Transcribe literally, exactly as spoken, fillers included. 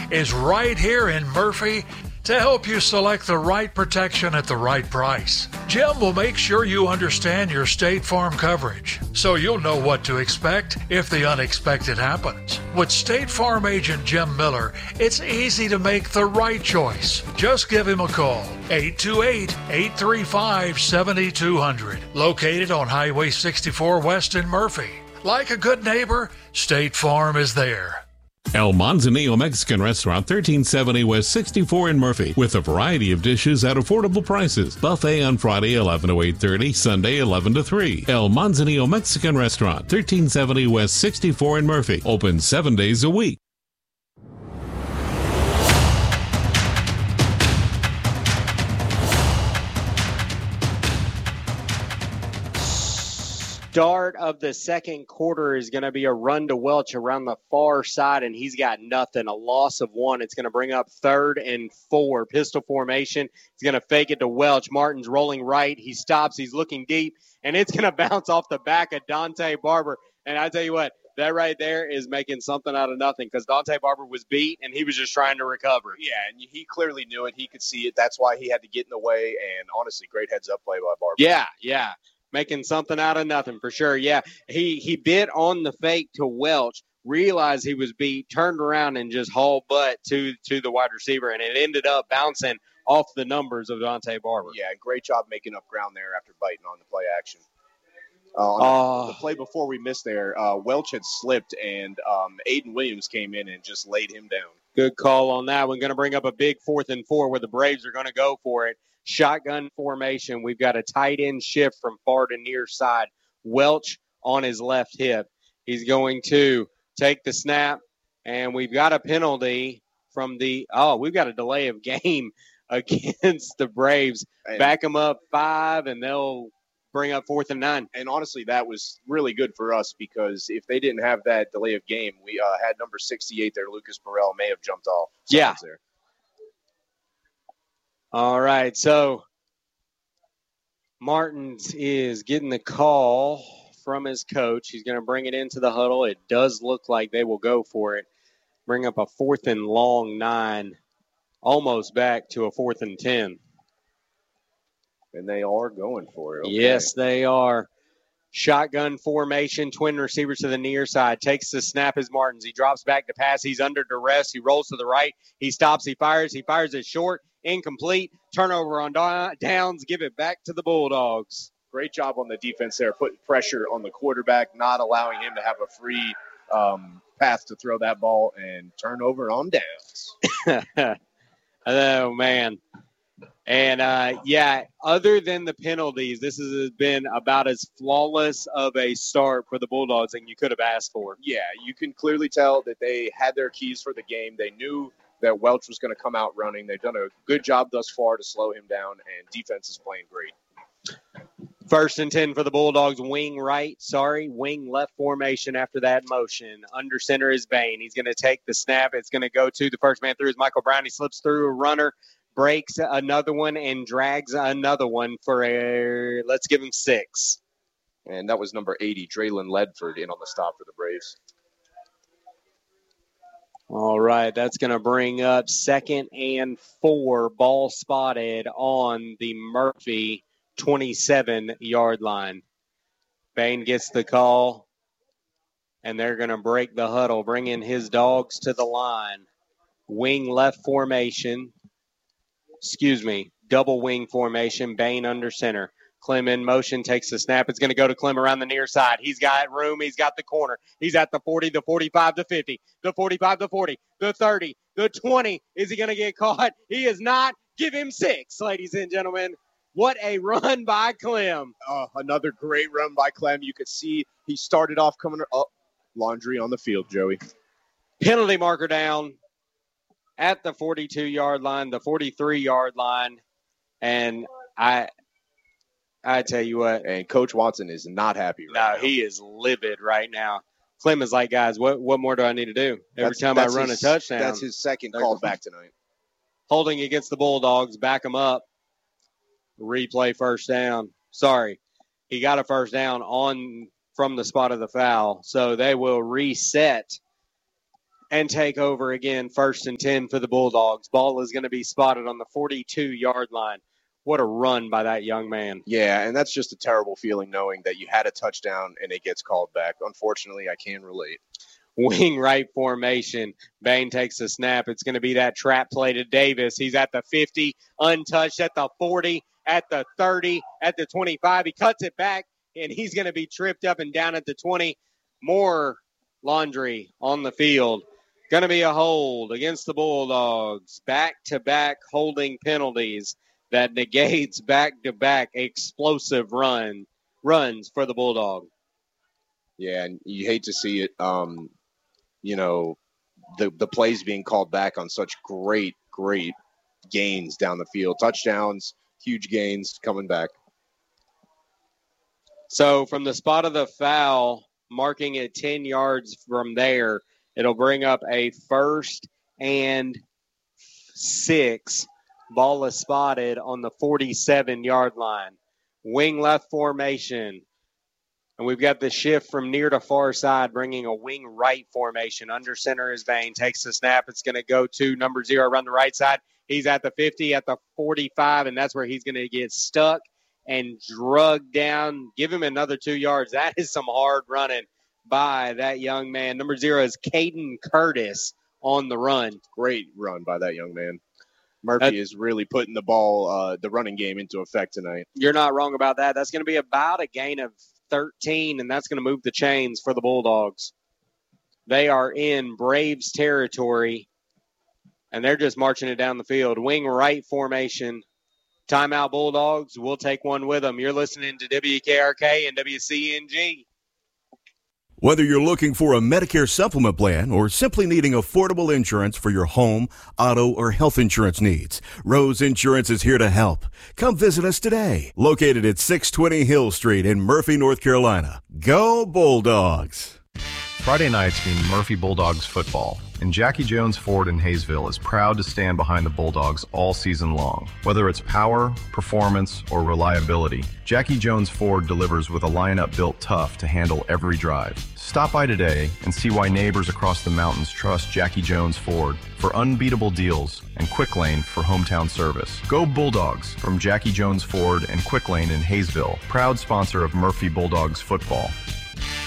is right here in Murphy to help you select the right protection at the right price. Jim will make sure you understand your State Farm coverage, so you'll know what to expect if the unexpected happens. With State Farm agent Jim Miller, it's easy to make the right choice. Just give him a call, eight two eight, eight three five, seven two zero zero, located on Highway sixty-four West in Murphy. Like a good neighbor, State Farm is there. El Manzanillo Mexican Restaurant, thirteen seventy West sixty-four in Murphy, with a variety of dishes at affordable prices. Buffet on Friday, eleven to eight thirty, Sunday, eleven to three. El Manzanillo Mexican Restaurant, thirteen seventy West sixty-four in Murphy, open seven days a week. Start of the second quarter is going to be a run to Welch around the far side, and he's got nothing. A loss of one. It's going to bring up third and four. Pistol formation. He's going to fake it to Welch. Martin's rolling right. He stops. He's looking deep, and it's going to bounce off the back of Dante Barber. And I tell you what, that right there is making something out of nothing because Dante Barber was beat, and he was just trying to recover. Yeah, and he clearly knew it. He could see it. That's why he had to get in the way, and honestly, great heads-up play by Barber. Yeah, yeah. Making something out of nothing for sure. Yeah, he he bit on the fake to Welch, realized he was beat, turned around and just hauled butt to to the wide receiver, and it ended up bouncing off the numbers of Dante Barber. Yeah, great job making up ground there after biting on the play action. Uh, on uh, the, the play before we missed there, uh, Welch had slipped, and um, Aiden Williams came in and just laid him down. Good call on that one. Going to bring up a big fourth and four where the Braves are going to go for it. Shotgun formation. We've got a tight end shift from far to near side. Welch on his left hip. He's going to take the snap, and we've got a penalty from the – oh, we've got a delay of game against the Braves. And, Back them up five, and they'll bring up fourth and nine. And honestly, that was really good for us because if they didn't have that delay of game, we uh, had number sixty-eight there, Lucas Burrell, may have jumped off. Yeah. There. All right, so Martins is getting the call from his coach. He's going to bring it into the huddle. It does look like they will go for it. Bring up a fourth and long nine, almost back to a fourth and ten. And they are going for it. Okay. Yes, they are. Shotgun formation, twin receivers to the near side. Takes the snap as Martins. He drops back to pass. He's under duress. He rolls to the right. He stops. He fires. He fires it short. Incomplete. Turnover on downs. Give it back to the Bulldogs. Great job on the defense there, putting pressure on the quarterback, not allowing him to have a free um, path to throw that ball, and turnover on downs. Oh, man. And, uh, yeah, other than the penalties, this has been about as flawless of a start for the Bulldogs than you could have asked for. Yeah, you can clearly tell that they had their keys for the game. They knew that Welch was going to come out running. They've done a good job thus far to slow him down, and defense is playing great. First and ten for the Bulldogs. Wing right, sorry, wing left formation after that motion. Under center is Bain. He's going to take the snap. It's going to go to the first man through is Michael Brown. He slips through a runner, breaks another one, and drags another one for a, let's give him six. And that was number eighty, Draylon Ledford, in on the stop for the Braves. All right, that's going to bring up second and four, ball spotted on the Murphy twenty-seven-yard line. Bain gets the call, and they're going to break the huddle, bring in his dogs to the line. Wing left formation. Excuse me, double wing formation, Bain under center. Clem in motion, takes the snap. It's going to go to Clem around the near side. He's got room. He's got the corner. He's at the forty, the forty-five, the fifty, the forty-five, the forty, the thirty, the twenty. Is he going to get caught? He is not. Give him six, ladies and gentlemen. What a run by Clem. Uh, another great run by Clem. You could see he started off coming up. Laundry on the field, Joey. Penalty marker down at the forty-two-yard line, the forty-three-yard line. And I I tell you what. And Coach Watson is not happy right now. No, he is livid right now. Clem is like, guys, what, what more do I need to do? Every that's, time that's I run his, a touchdown. That's his second call back tonight. Holding against the Bulldogs, back them up. Replay first down. Sorry. He got a first down on from the spot of the foul. So they will reset and take over again, first and ten for the Bulldogs. Ball is going to be spotted on the forty-two-yard line. What a run by that young man. Yeah, and that's just a terrible feeling knowing that you had a touchdown and it gets called back. Unfortunately, I can relate. Wing right formation. Bain takes a snap. It's going to be that trap play to Davis. He's at the fifty, untouched at the forty, at the thirty, at the twenty-five. He cuts it back, and he's going to be tripped up and down at the twenty. More Laundry on the field. Going to be a hold against the Bulldogs. Back-to-back holding penalties that negates back-to-back explosive run runs for the Bulldog. Yeah, and you hate to see it, um, you know, the, the plays being called back on such great, great gains down the field. Touchdowns, huge gains coming back. So from the spot of the foul, marking it ten yards from there, it'll bring up a first and six. Ball is spotted on the forty-seven-yard line. Wing left formation. And we've got the shift from near to far side, bringing a wing right formation. Under center is Bain. Takes the snap. It's going to go to number zero around the right side. He's at the fifty, at the forty-five, and that's where he's going to get stuck and drugged down. Give him another two yards. That is some hard running by that young man. Number zero is Caden Curtis on the run. Great run by that young man. Murphy that, is really putting the ball, uh, the running game into effect tonight. You're not wrong about that. That's going to be about a gain of thirteen, and that's going to move the chains for the Bulldogs. They are in Braves territory, and they're just marching it down the field. Wing right formation. Timeout Bulldogs. We'll take one with them. You're listening to W K R K and W C N G. Whether you're looking for a Medicare supplement plan or simply needing affordable insurance for your home, auto, or health insurance needs, Rose Insurance is here to help. Come visit us today. Located at six twenty Hill Street in Murphy, North Carolina. Go Bulldogs! Friday nights mean Murphy Bulldogs football, and Jackie Jones Ford in Hayesville is proud to stand behind the Bulldogs all season long. Whether it's power, performance, or reliability, Jackie Jones Ford delivers with a lineup built tough to handle every drive. Stop by today and see why neighbors across the mountains trust Jackie Jones Ford for unbeatable deals and Quick Lane for hometown service. Go Bulldogs from Jackie Jones Ford and Quick Lane in Hayesville, proud sponsor of Murphy Bulldogs football.